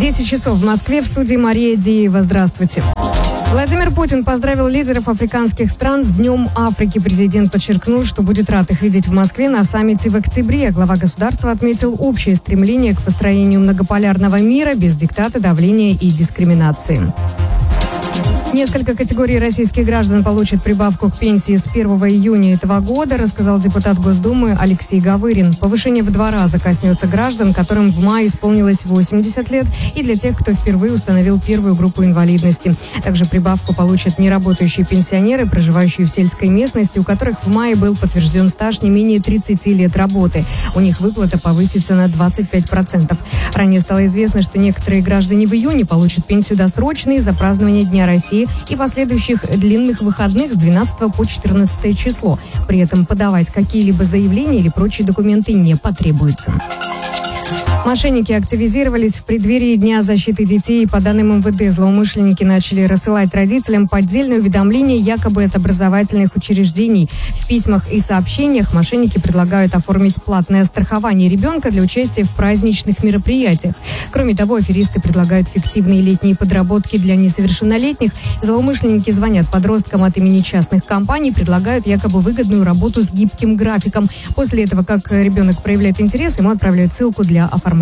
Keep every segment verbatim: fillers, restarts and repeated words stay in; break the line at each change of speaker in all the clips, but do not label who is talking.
десять часов в Москве, в студии Мария Деева. Здравствуйте. Владимир Путин поздравил лидеров африканских стран с Днем Африки. Президент подчеркнул, что будет рад их видеть в Москве на саммите в октябре. Глава государства отметил общее стремление к построению многополярного мира без диктата, давления и дискриминации. Несколько категорий российских граждан получат прибавку к пенсии с первого июня этого года, рассказал депутат Госдумы Алексей Гавырин. Повышение в два раза коснется граждан, которым в мае исполнилось восемьдесят лет, и для тех, кто впервые установил первую группу инвалидности. Также прибавку получат неработающие пенсионеры, проживающие в сельской местности, у которых в мае был подтвержден стаж не менее тридцати лет работы. У них выплата повысится на двадцать пять процентов. Ранее стало известно, что некоторые граждане в июне получат пенсию досрочно из-за празднования Дня России и последующих длинных выходных с двенадцатого по четырнадцатое число. При этом подавать какие-либо заявления или прочие документы не потребуется. Мошенники активизировались в преддверии Дня защиты детей. По данным эм вэ дэ, злоумышленники начали рассылать родителям поддельные уведомления якобы от образовательных учреждений. В письмах и сообщениях мошенники предлагают оформить платное страхование ребенка для участия в праздничных мероприятиях. Кроме того, аферисты предлагают фиктивные летние подработки для несовершеннолетних. Злоумышленники звонят подросткам от имени частных компаний, предлагают якобы выгодную работу с гибким графиком. После этого, как ребенок проявляет интерес, ему отправляют ссылку для оформления.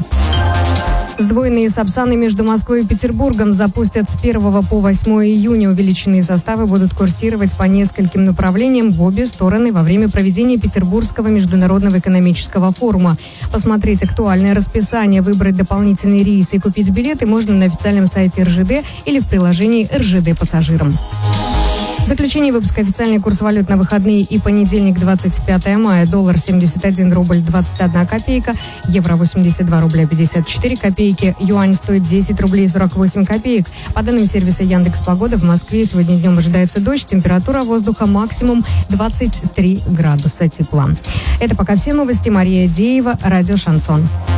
Сдвоенные сапсаны между Москвой и Петербургом запустят с первого по восьмое июня. Увеличенные составы будут курсировать по нескольким направлениям в обе стороны во время проведения Петербургского международного экономического форума. Посмотреть актуальное расписание, выбрать дополнительные рейсы и купить билеты можно на официальном сайте эр жэ дэ или в приложении эр жэ дэ пассажирам. В заключение выпуска официальный курс валют на выходные и понедельник, двадцать пятое мая. Доллар семьдесят один рубль двадцать одна копейка, евро восемьдесят два рубля пятьдесят четыре копейки, юань стоит десять рублей сорок восемь копеек. По данным сервиса Яндекс.Погода, в Москве сегодня днем ожидается дождь, температура воздуха максимум двадцать три градуса тепла. Это пока все новости. Мария Деева, радио «Шансон».